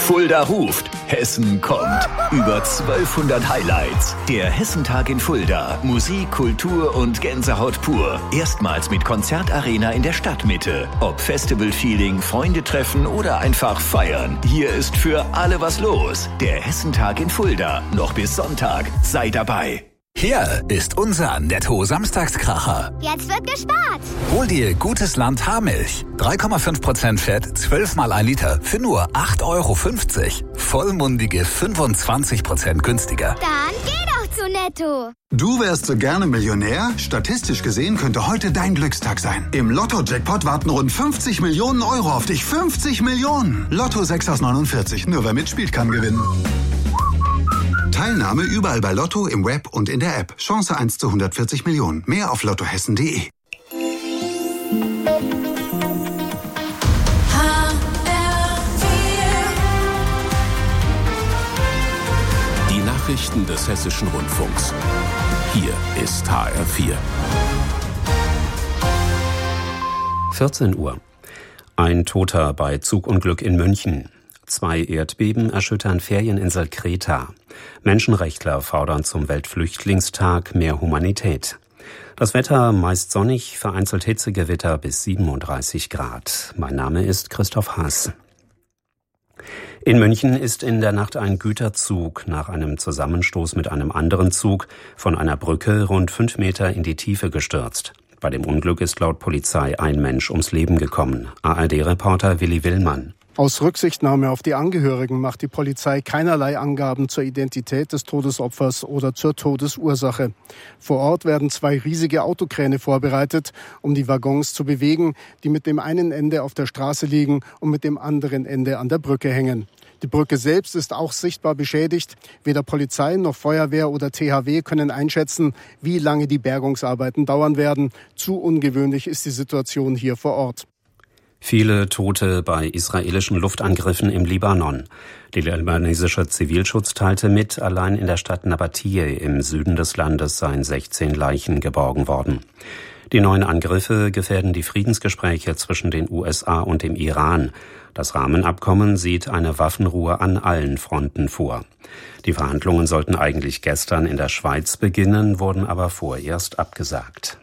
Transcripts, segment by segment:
Fulda ruft, Hessen kommt. Über 1200 Highlights. Der Hessentag in Fulda. Musik, Kultur und Gänsehaut pur. Erstmals mit Konzertarena in der Stadtmitte. Ob Festival-Feeling, Freunde treffen oder einfach feiern. Hier ist für alle was los. Der Hessentag in Fulda. Noch bis Sonntag. Sei dabei. Hier ist unser Netto-Samstagskracher. Jetzt wird gespart. Hol dir Gutes Land Haarmilch. 3,5% Fett, 12 mal 1 Liter für nur 8,50 €. Vollmundige 25% günstiger. Dann geh doch zu Netto. Du wärst so gerne Millionär? Statistisch gesehen könnte heute dein Glückstag sein. Im Lotto-Jackpot warten rund 50 Millionen € auf dich. 50 Millionen! Lotto 6 aus 49. Nur wer mitspielt, kann gewinnen. Teilnahme überall bei Lotto, im Web und in der App. Chance 1 zu 140 Millionen. Mehr auf lottohessen.de. Die Nachrichten des Hessischen Rundfunks. Hier ist HR4. 14 Uhr. Ein Toter bei Zugunglück in München. 2 Erdbeben erschüttern Ferieninsel Kreta. Menschenrechtler fordern zum Weltflüchtlingstag mehr Humanität. Das Wetter meist sonnig, vereinzelt Hitzegewitter bis 37 Grad. Mein Name ist Christoph Haas. In München ist in der Nacht ein Güterzug nach einem Zusammenstoß mit einem anderen Zug von einer Brücke rund 5 Meter in die Tiefe gestürzt. Bei dem Unglück ist laut Polizei ein Mensch ums Leben gekommen. ARD-Reporter Willi Willmann. Aus Rücksichtnahme auf die Angehörigen macht die Polizei keinerlei Angaben zur Identität des Todesopfers oder zur Todesursache. Vor Ort werden 2 riesige Autokräne vorbereitet, um die Waggons zu bewegen, die mit dem einen Ende auf der Straße liegen und mit dem anderen Ende an der Brücke hängen. Die Brücke selbst ist auch sichtbar beschädigt. Weder Polizei noch Feuerwehr oder THW können einschätzen, wie lange die Bergungsarbeiten dauern werden. Zu ungewöhnlich ist die Situation hier vor Ort. Viele Tote bei israelischen Luftangriffen im Libanon. Der libanesische Zivilschutz teilte mit, allein in der Stadt Nabatiyeh im Süden des Landes seien 16 Leichen geborgen worden. Die neuen Angriffe gefährden die Friedensgespräche zwischen den USA und dem Iran. Das Rahmenabkommen sieht eine Waffenruhe an allen Fronten vor. Die Verhandlungen sollten eigentlich gestern in der Schweiz beginnen, wurden aber vorerst abgesagt.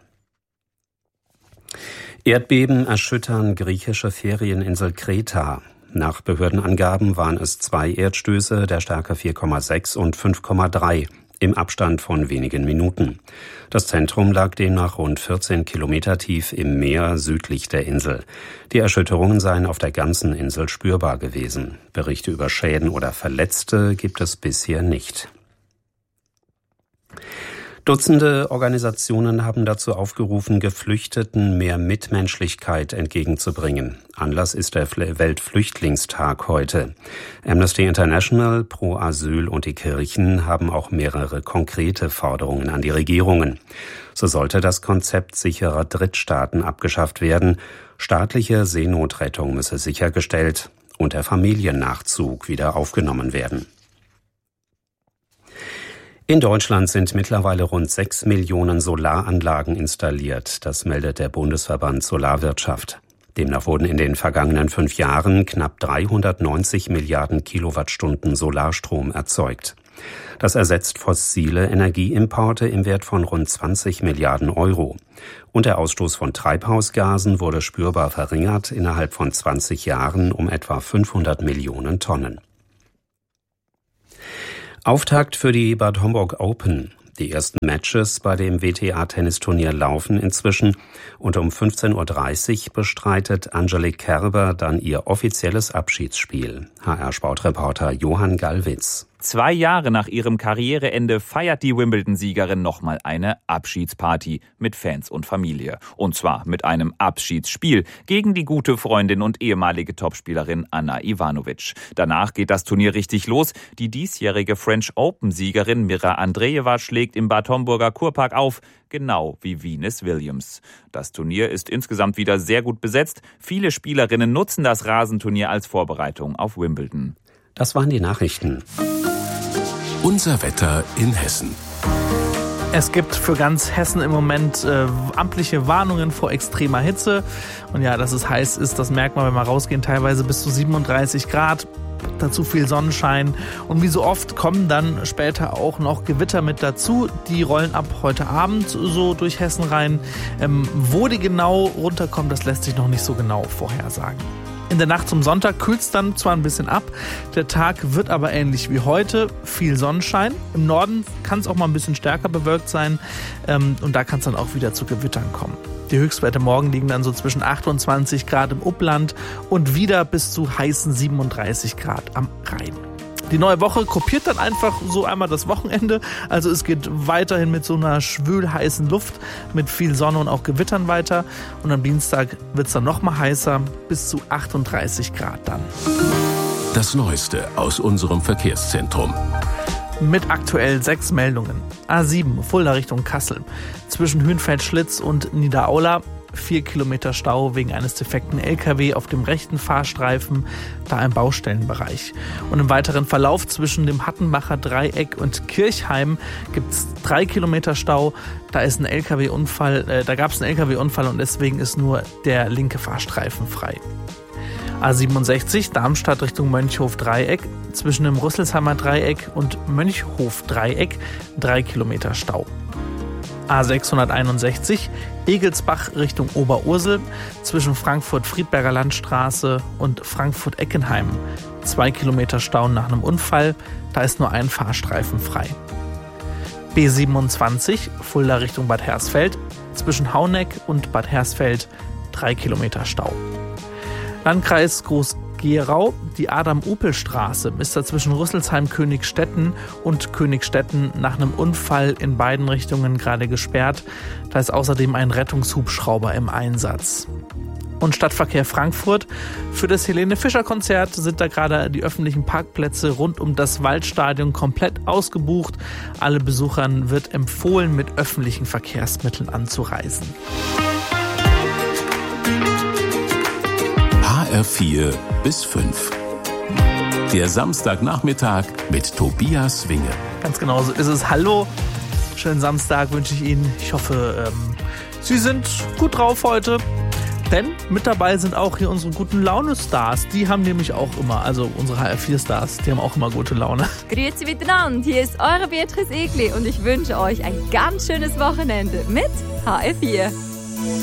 Erdbeben erschüttern griechische Ferieninsel Kreta. Nach Behördenangaben waren es 2 Erdstöße der Stärke 4,6 und 5,3 im Abstand von wenigen Minuten. Das Zentrum lag demnach rund 14 Kilometer tief im Meer südlich der Insel. Die Erschütterungen seien auf der ganzen Insel spürbar gewesen. Berichte über Schäden oder Verletzte gibt es bisher nicht. Dutzende Organisationen haben dazu aufgerufen, Geflüchteten mehr Mitmenschlichkeit entgegenzubringen. Anlass ist der Weltflüchtlingstag heute. Amnesty International, Pro Asyl und die Kirchen haben auch mehrere konkrete Forderungen an die Regierungen. So sollte das Konzept sicherer Drittstaaten abgeschafft werden, staatliche Seenotrettung müsse sichergestellt und der Familiennachzug wieder aufgenommen werden. In Deutschland sind mittlerweile rund 6 Millionen Solaranlagen installiert. Das meldet der Bundesverband Solarwirtschaft. Demnach wurden in den vergangenen 5 Jahren knapp 390 Milliarden Kilowattstunden Solarstrom erzeugt. Das ersetzt fossile Energieimporte im Wert von rund 20 Milliarden €. Und der Ausstoß von Treibhausgasen wurde spürbar verringert, innerhalb von 20 Jahren um etwa 500 Millionen Tonnen. Auftakt für die Bad Homburg Open. Die ersten Matches bei dem WTA-Tennisturnier laufen inzwischen und um 15:30 Uhr bestreitet Angelique Kerber dann ihr offizielles Abschiedsspiel. HR-Sportreporter Johann Gallwitz. 2 Jahre nach ihrem Karriereende feiert die Wimbledon-Siegerin nochmal eine Abschiedsparty mit Fans und Familie. Und zwar mit einem Abschiedsspiel gegen die gute Freundin und ehemalige Topspielerin Anna Ivanovic. Danach geht das Turnier richtig los. Die diesjährige French Open-Siegerin Mira Andreeva schlägt im Bad Homburger Kurpark auf, genau wie Venus Williams. Das Turnier ist insgesamt wieder sehr gut besetzt. Viele Spielerinnen nutzen das Rasenturnier als Vorbereitung auf Wimbledon. Das waren die Nachrichten. Unser Wetter in Hessen. Es gibt für ganz Hessen im Moment amtliche Warnungen vor extremer Hitze. Und ja, dass es heiß ist, das merkt man, wenn wir rausgehen, teilweise bis zu 37 Grad. dazu viel Sonnenschein. Und wie so oft kommen dann später auch noch Gewitter mit dazu. Die rollen ab heute Abend so durch Hessen rein. Wo die genau runterkommen, das lässt sich noch nicht so genau vorhersagen. In der Nacht zum Sonntag kühlt es dann zwar ein bisschen ab, der Tag wird aber ähnlich wie heute, viel Sonnenschein. Im Norden kann es auch mal ein bisschen stärker bewölkt sein und da kann es dann auch wieder zu Gewittern kommen. Die Höchstwerte morgen liegen dann so zwischen 28 Grad im Upland und wieder bis zu heißen 37 Grad am Rhein. Die neue Woche kopiert dann einfach so einmal das Wochenende. Also es geht weiterhin mit so einer schwül-heißen Luft, mit viel Sonne und auch Gewittern weiter. Und am Dienstag wird es dann noch mal heißer, bis zu 38 Grad dann. Das Neueste aus unserem Verkehrszentrum. Mit aktuell 6 Meldungen. A7, Fulda Richtung Kassel. Zwischen Hünfeld-Schlitz und Niederaula 4 Kilometer Stau wegen eines defekten LKW auf dem rechten Fahrstreifen, da im Baustellenbereich. Und im weiteren Verlauf zwischen dem Hattenbacher Dreieck und Kirchheim gibt es 3 Kilometer Stau. Da gab es einen LKW-Unfall und deswegen ist nur der linke Fahrstreifen frei. A67 Darmstadt Richtung Mönchhof-Dreieck, zwischen dem Rüsselsheimer Dreieck und Mönchhof-Dreieck 3 Kilometer Stau. A661 Egelsbach Richtung Oberursel, zwischen Frankfurt-Friedberger Landstraße und Frankfurt-Eckenheim 2 Kilometer Stau nach einem Unfall, da ist nur ein Fahrstreifen frei. B27 Fulda Richtung Bad Hersfeld, zwischen Hauneck und Bad Hersfeld 3 Kilometer Stau. Landkreis Groß-Gerau, die Adam-Upel-Straße ist da zwischen Rüsselsheim-Königstetten und Königstetten nach einem Unfall in beiden Richtungen gerade gesperrt. Da ist außerdem ein Rettungshubschrauber im Einsatz. Und Stadtverkehr Frankfurt. Für das Helene-Fischer-Konzert sind da gerade die öffentlichen Parkplätze rund um das Waldstadion komplett ausgebucht. Alle Besuchern wird empfohlen, mit öffentlichen Verkehrsmitteln anzureisen. HR4 bis 5. Der Samstagnachmittag mit Tobias Winge. Ganz genau so ist es. Hallo, schönen Samstag wünsche ich Ihnen. Ich hoffe, Sie sind gut drauf heute. Denn mit dabei sind auch hier unsere guten Laune-Stars. Die haben nämlich auch immer, also unsere HR4-Stars, die haben auch immer gute Laune. Grüezi miteinander, hier ist eure Beatrice Egli und ich wünsche euch ein ganz schönes Wochenende mit HR4.